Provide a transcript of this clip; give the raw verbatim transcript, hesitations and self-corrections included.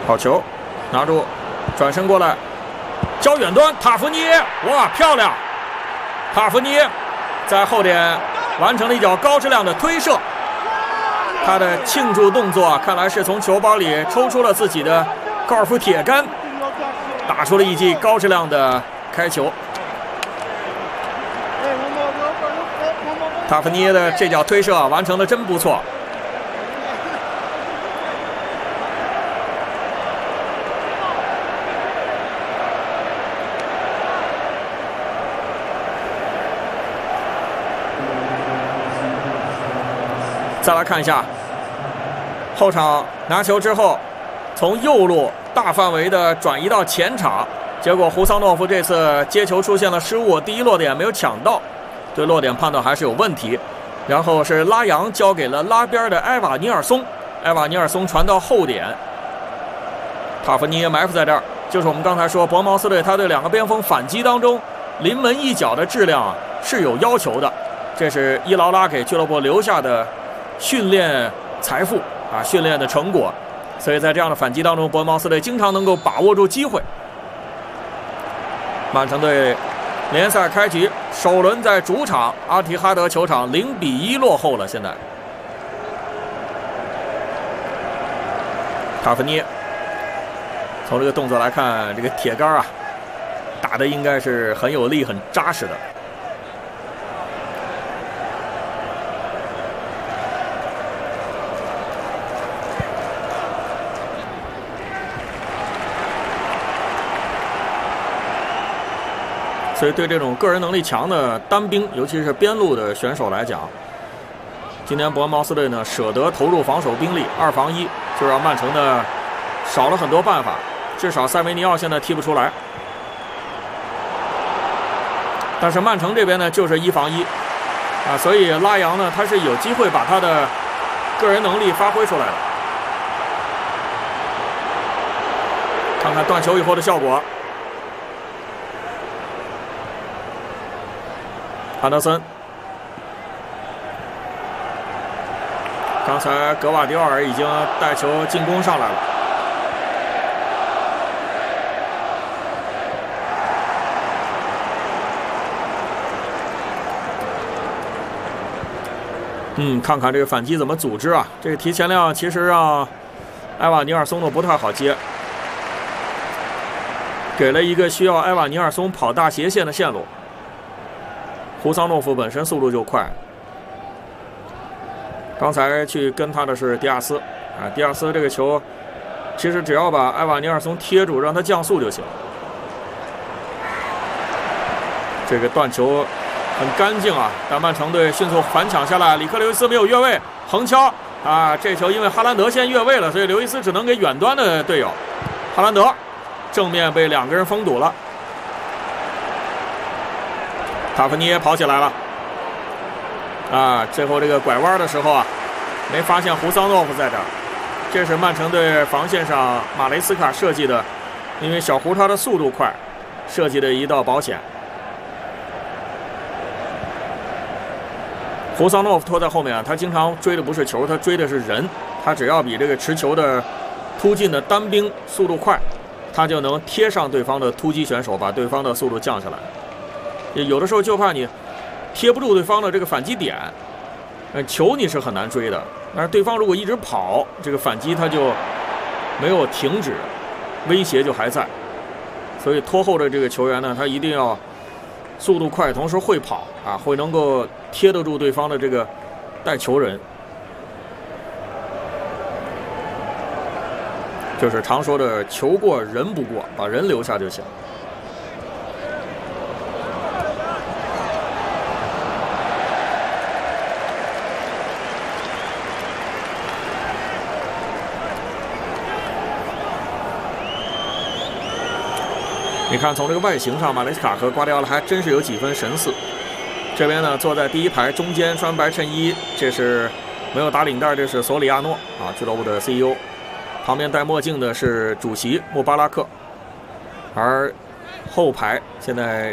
好球，拿住，转身过来，交远端，塔夫尼，哇，漂亮！塔夫尼在后点完成了一脚高质量的推射。他的庆祝动作看来是从球包里抽出了自己的高尔夫铁杆，打出了一记高质量的开球。塔夫尼的这脚推射完成的真不错。再来看一下后场拿球之后，从右路大范围的转移到前场，结果胡桑诺夫这次接球出现了失误，第一落点没有抢到，对落点判断还是有问题。然后是拉扬交给了拉边的埃瓦尼尔松，埃瓦尼尔松传到后点，塔夫尼埋伏在这儿，就是我们刚才说博茅斯队他对两个边锋反击当中临门一脚的质量啊是有要求的，这是伊劳拉给俱乐部留下的训练财富啊，训练的成果，所以在这样的反击当中，博恩茅斯队经常能够把握住机会。曼城队联赛开局首轮在主场阿提哈德球场零比一落后了。现在，塔夫尼从这个动作来看，这个铁杆啊，打的应该是很有力、很扎实的。所以对这种个人能力强的单兵，尤其是边路的选手来讲，今天伯恩茅斯队呢舍得投入防守兵力，二防一，就让曼城呢少了很多办法，至少塞维尼奥现在踢不出来。但是曼城这边呢就是一防一啊，所以拉扬呢他是有机会把他的个人能力发挥出来的。看看断球以后的效果。安德森，刚才格瓦迪奥尔已经带球进攻上来了。嗯，看看这个反击怎么组织啊？这个提前量其实让埃瓦尼尔松的不太好接，给了一个需要埃瓦尼尔松跑大斜线的线路。胡桑诺夫本身速度就快，刚才去跟他的是迪亚斯啊，迪亚斯这个球其实只要把埃瓦尼尔松贴住，让他降速就行。这个断球很干净啊，但曼城队迅速反抢下来，里克刘易斯没有越位，横敲啊，这球因为哈兰德先越位了，所以刘易斯只能给远端的队友，哈兰德正面被两个人封堵了。塔夫尼也跑起来了，啊，最后这个拐弯的时候啊，没发现胡桑诺夫在这儿。这是曼城队防线上马雷斯卡设计的，因为小胡他的速度快，设计的一道保险。胡桑诺夫拖在后面啊，他经常追的不是球，他追的是人。他只要比这个持球的突进的单兵速度快，他就能贴上对方的突击选手，把对方的速度降下来。有的时候就怕你贴不住对方的这个反击点，呃，球你是很难追的。但是对方如果一直跑，这个反击他就没有停止，威胁就还在。所以拖后的这个球员呢，他一定要速度快，同时会跑啊，会能够贴得住对方的这个带球人，就是常说的球过人不过，把人留下就行。你看，从这个外形上，马雷斯卡和瓜迪奥拉还真是有几分神似。这边呢，坐在第一排中间穿白衬衣，这是没有打领带，这是索里亚诺啊，俱乐部的 C E O。旁边戴墨镜的是主席穆巴拉克，而后排现在